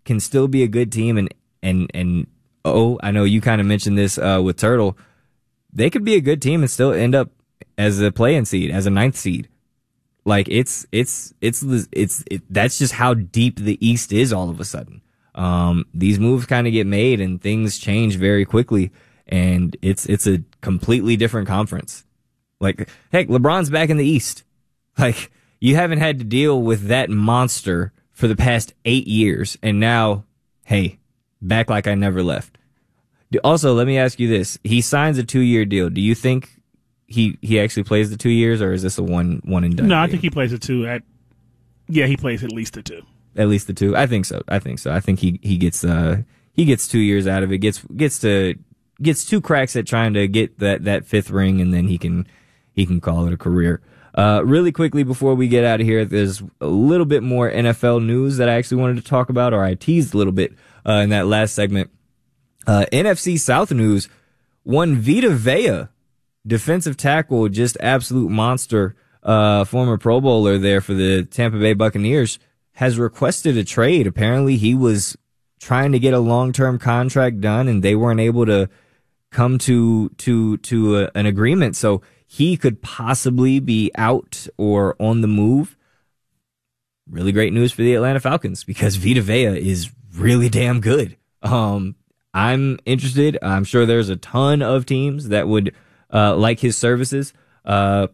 can still be a good team. And I know you kind of mentioned this with Turtle. They could be a good team and still end up as a play-in seed, as a 9th seed. Like that's just how deep the East is all of a sudden. These moves kind of get made and things change very quickly, and it's a completely different conference. Like, heck, LeBron's back in the East. Like, you haven't had to deal with that monster for the past 8 years, and now, hey, back like I never left. Also, let me ask you this. He signs a 2-year deal. Do you think he actually plays the 2 years, or is this a one and done? No, I think he plays the 2. He plays at least the 2. At least the 2. I think so. I think he gets 2 years out of it. Gets 2 cracks at trying to get that 5th ring, and then he can call it a career. Really quickly before we get out of here, there's a little bit more NFL news that I actually wanted to talk about, or I teased a little bit in that last segment. NFC South news: one Vita Vea, defensive tackle, just absolute monster, former Pro Bowler there for the Tampa Bay Buccaneers, has requested a trade. Apparently he was trying to get a long-term contract done, and they weren't able to come to an agreement, so he could possibly be out or on the move. Really great news for the Atlanta Falcons, because Vita Vea is really damn good. I'm interested. I'm sure there's a ton of teams that would like his services. I'm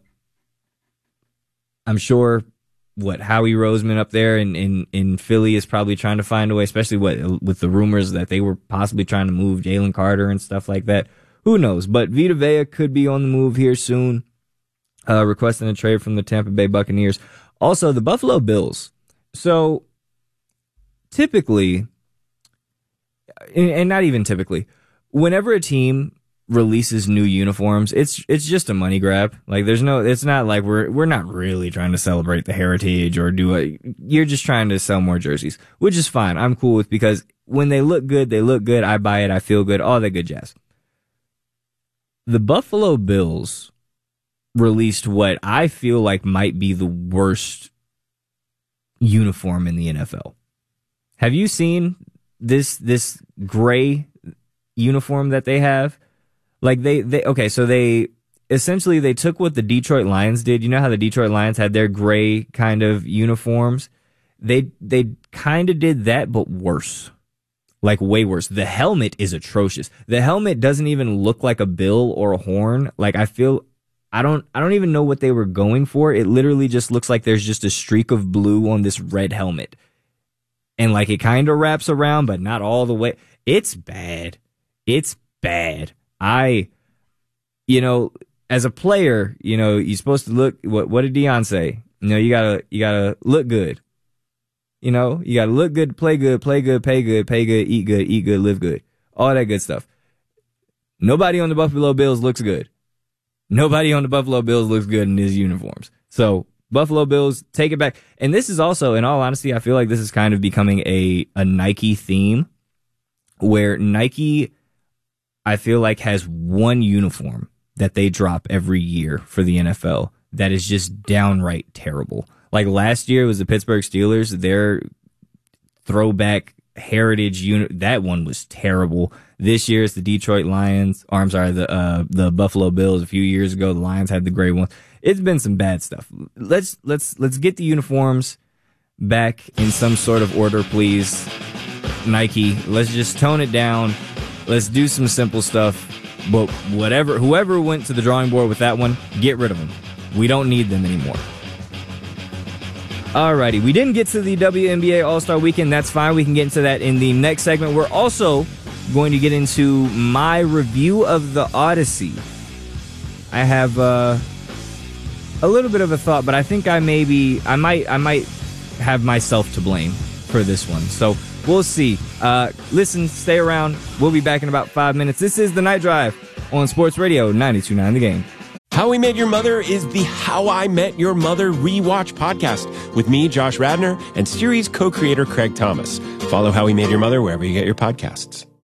sure Howie Roseman up there in Philly is probably trying to find a way, especially with the rumors that they were possibly trying to move Jalen Carter and stuff like that. Who knows? But Vita Vea could be on the move here soon, requesting a trade from the Tampa Bay Buccaneers. Also, the Buffalo Bills. So typically, and not even typically, whenever a team releases new uniforms, it's just a money grab. Like, it's not like we're not really trying to celebrate the heritage or you're just trying to sell more jerseys, which is fine. I'm cool with, because when they look good, I buy it, I feel good, all that good jazz. The Buffalo Bills released what I feel like might be the worst uniform in the NFL. Have you seen this gray uniform that they have? Like they essentially took what the Detroit Lions did. You know how the Detroit Lions had their gray kind of uniforms? They kind of did that, but worse. Like, way worse. The helmet is atrocious. The helmet doesn't even look like a bill or a horn. Like, I don't even know what they were going for. It literally just looks like there's just a streak of blue on this red helmet. And like, it kind of wraps around, but not all the way. It's bad. It's bad. As a player, you're supposed to look, what did Deion say? You gotta look good. You gotta look good, play good, pay good, eat good, live good. All that good stuff. Nobody on the Buffalo Bills looks good. Nobody on the Buffalo Bills looks good in his uniforms. So, Buffalo Bills, take it back. And this is also, in all honesty, I feel like this is kind of becoming a Nike theme, where Nike, I feel like, has one uniform that they drop every year for the NFL that is just downright terrible. Like, last year it was the Pittsburgh Steelers, their throwback heritage unit, that one was terrible. This year it's the Detroit Lions, the Buffalo Bills. A few years ago, the Lions had the gray one. It's been some bad stuff. Let's get the uniforms back in some sort of order, please. Nike, let's just tone it down. Let's do some simple stuff. But whoever went to the drawing board with that one, get rid of them. We don't need them anymore. Alrighty, we didn't get to the WNBA All-Star Weekend. That's fine. We can get into that in the next segment. We're also going to get into my review of the Odyssey. I have a little bit of a thought, but I think I might have myself to blame for this one. So we'll see. Listen, stay around. We'll be back in about 5 minutes. This is The Night Drive on Sports Radio 92.9 The Game. How We Met Your Mother is the How I Met Your Mother rewatch podcast with me, Josh Radnor, and series co-creator Craig Thomas. Follow How We Met Your Mother wherever you get your podcasts.